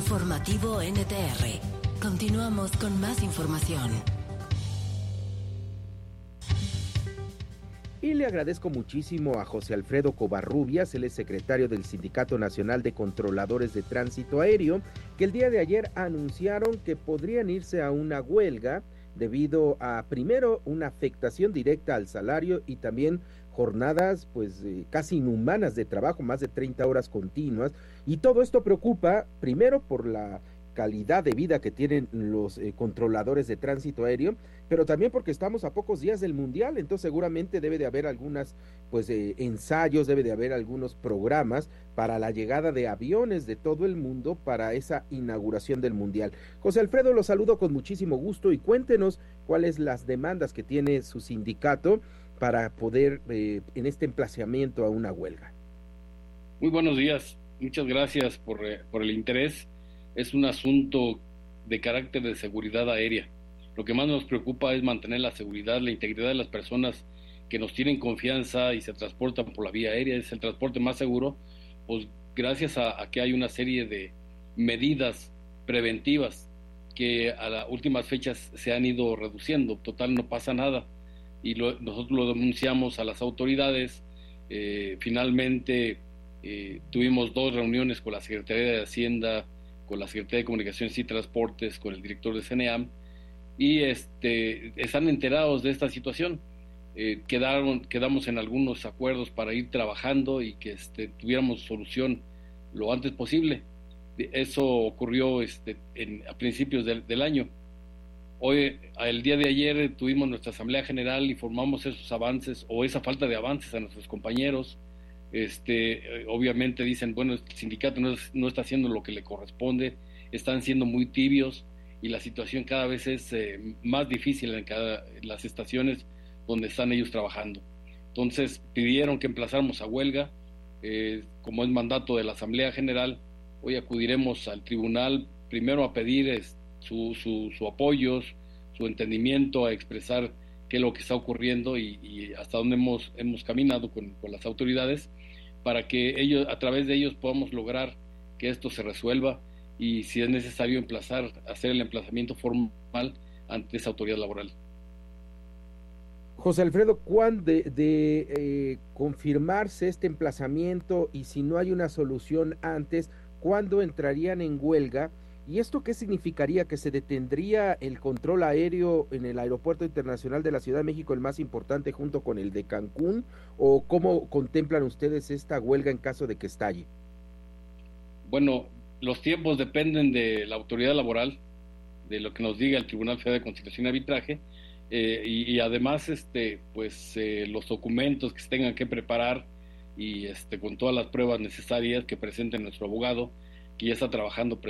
Informativo NTR. Continuamos con más información. Y le agradezco muchísimo a José Alfredo Covarrubias, él es secretario del Sindicato Nacional de Controladores de Tránsito Aéreo, que el día de ayer anunciaron que podrían irse a una huelga debido a, primero, una afectación directa al salario y también jornadas casi inhumanas de trabajo, más de 30 horas continuas, y todo esto preocupa primero por la calidad de vida que tienen los controladores de tránsito aéreo, pero también porque estamos a pocos días del Mundial, entonces seguramente debe de haber algunas ensayos, debe de haber algunos programas para la llegada de aviones de todo el mundo para esa inauguración del Mundial. José Alfredo, lo saludo con muchísimo gusto y cuéntenos cuáles las demandas que tiene su sindicato para poder en este emplazamiento a una huelga. Muy buenos días, muchas gracias por el interés. Es un asunto de carácter de seguridad aérea. Lo que más nos preocupa es mantener la seguridad, la integridad de las personas que nos tienen confianza y se transportan por la vía aérea. Es el transporte más seguro, pues gracias a que hay una serie de medidas preventivas que a las últimas fechas se han ido reduciendo. Total, no pasa nada. Y nosotros lo denunciamos a las autoridades. Finalmente tuvimos 2 reuniones con la Secretaría de Hacienda, con la Secretaría de Comunicaciones y Transportes, con el director de CNEAM, y están enterados de esta situación. Quedamos en algunos acuerdos para ir trabajando y que tuviéramos solución lo antes posible. Eso ocurrió a principios del año. Hoy, el día de ayer, tuvimos nuestra Asamblea General y formamos esos avances o esa falta de avances a nuestros compañeros. Obviamente dicen, bueno, el sindicato no está haciendo lo que le corresponde, están siendo muy tibios y la situación cada vez es más difícil en las estaciones donde están ellos trabajando. Entonces pidieron que emplazáramos a huelga, como es mandato de la Asamblea General. Hoy acudiremos al tribunal primero a pedir su apoyo, su entendimiento, a expresar qué es lo que está ocurriendo y hasta dónde hemos caminado con las autoridades, para que ellos, a través de ellos, podamos lograr que esto se resuelva y, si es necesario, hacer el emplazamiento formal ante esa autoridad laboral. José Alfredo, ¿cuándo de confirmarse este emplazamiento y si no hay una solución antes, cuándo entrarían en huelga? ¿Y esto qué significaría? ¿Que se detendría el control aéreo en el Aeropuerto Internacional de la Ciudad de México, el más importante, junto con el de Cancún? ¿O cómo contemplan ustedes esta huelga en caso de que estalle? Bueno, los tiempos dependen de la autoridad laboral, de lo que nos diga el Tribunal Federal de Conciliación y Arbitraje, y además los documentos que se tengan que preparar y con todas las pruebas necesarias que presente nuestro abogado, que ya está trabajando